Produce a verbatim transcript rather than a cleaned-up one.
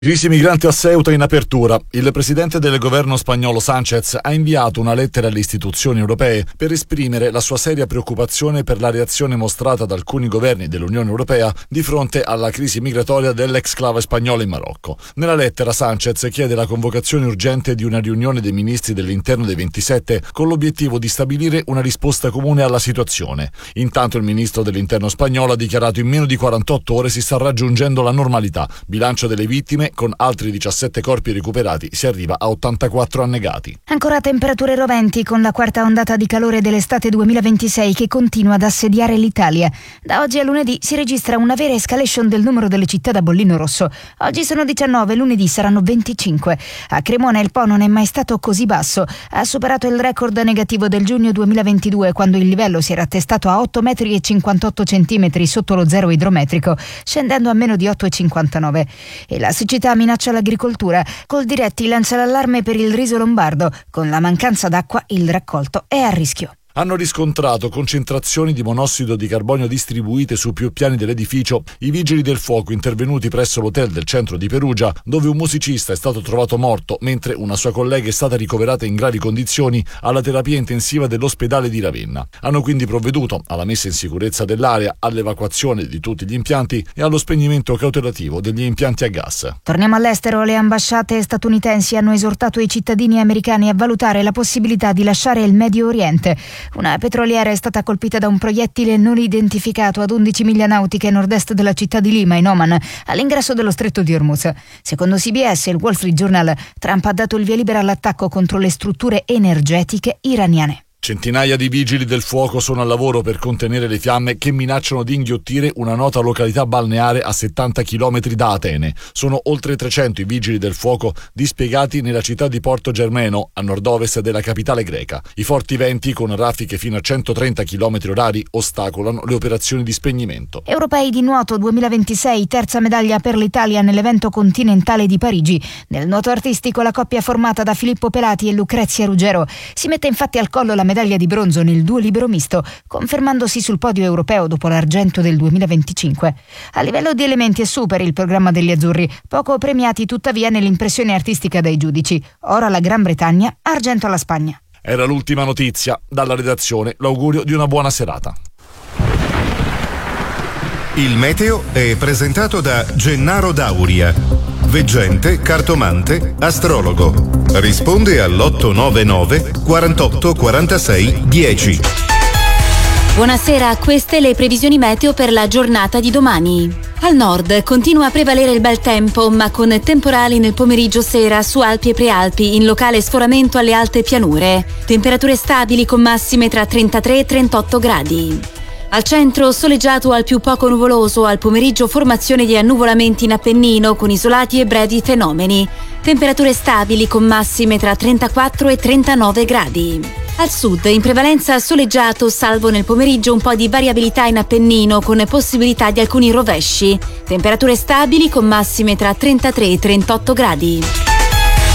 Crisi migranti a Ceuta in apertura. Il presidente del governo spagnolo Sánchez ha inviato una lettera alle istituzioni europee per esprimere la sua seria preoccupazione per la reazione mostrata da alcuni governi dell'Unione Europea di fronte alla crisi migratoria dell'exclave spagnola in Marocco. Nella lettera Sánchez chiede la convocazione urgente di una riunione dei ministri dell'interno dei ventisette con l'obiettivo di stabilire una risposta comune alla situazione. Intanto il ministro dell'interno spagnolo ha dichiarato in meno di quarantotto ore si sta raggiungendo la normalità. Bilancio delle vittime: con altri diciassette corpi recuperati si arriva a ottantaquattro annegati. Ancora temperature roventi con la quarta ondata di calore dell'estate duemilaventisei che continua ad assediare l'Italia. Da oggi a lunedì si registra una vera escalation del numero delle città da bollino rosso. Oggi sono diciannove, lunedì saranno venticinque. A Cremona il Po non è mai stato così basso. Ha superato il record negativo del giugno duemilaventidue, quando il livello si era attestato a otto metri e cinquantotto centimetri sotto lo zero idrometrico, scendendo a meno di otto virgola cinquantanove. E la siccità minaccia l'agricoltura. Coldiretti lancia l'allarme per il riso lombardo. Con la mancanza d'acqua il raccolto è a rischio. Hanno riscontrato concentrazioni di monossido di carbonio distribuite su più piani dell'edificio i vigili del fuoco intervenuti presso l'hotel del centro di Perugia, dove un musicista è stato trovato morto mentre una sua collega è stata ricoverata in gravi condizioni alla terapia intensiva dell'ospedale di Ravenna. Hanno quindi provveduto alla messa in sicurezza dell'area, all'evacuazione di tutti gli impianti e allo spegnimento cautelativo degli impianti a gas. Torniamo all'estero. Le ambasciate statunitensi hanno esortato i cittadini americani a valutare la possibilità di lasciare il Medio Oriente. Una petroliera è stata colpita da un proiettile non identificato ad undici miglia nautiche a nord-est della città di Lima, in Oman, all'ingresso dello stretto di Hormuz. Secondo C B S e il Wall Street Journal, Trump ha dato il via libera all'attacco contro le strutture energetiche iraniane. Centinaia di vigili del fuoco sono al lavoro per contenere le fiamme che minacciano di inghiottire una nota località balneare a settanta chilometri da Atene. Sono oltre trecento i vigili del fuoco dispiegati nella città di Porto Germano, a nord-ovest della capitale greca. I forti venti, con raffiche fino a centotrenta chilometri orari, ostacolano le operazioni di spegnimento. Europei di nuoto duemilaventisei, terza medaglia per l'Italia nell'evento continentale di Parigi. Nel nuoto artistico la coppia formata da Filippo Pelati e Lucrezia Ruggero si mette infatti al collo la medaglia di bronzo nel duo libero misto, confermandosi sul podio europeo dopo l'argento del duemilaventicinque. A livello di elementi è super il programma degli azzurri, poco premiati tuttavia nell'impressione artistica dai giudici. Ora la Gran Bretagna, argento alla Spagna. Era l'ultima notizia. Dalla redazione l'augurio di una buona serata. Il meteo è presentato da Gennaro Dauria, veggente, cartomante, astrologo. Risponde all'otto nove nove quarantotto quarantasei dieci. Buonasera, queste le previsioni meteo per la giornata di domani. Al nord continua a prevalere il bel tempo, ma con temporali nel pomeriggio-sera su Alpi e Prealpi, in locale sforamento alle alte pianure. Temperature stabili con massime tra trentatré e trentotto gradi. Al centro soleggiato al più poco nuvoloso, al pomeriggio formazione di annuvolamenti in Appennino con isolati e brevi fenomeni. Temperature stabili con massime tra trentaquattro e trentanove gradi. Al sud in prevalenza soleggiato, salvo nel pomeriggio un po' di variabilità in Appennino con possibilità di alcuni rovesci. Temperature stabili con massime tra trentatré e trentotto gradi.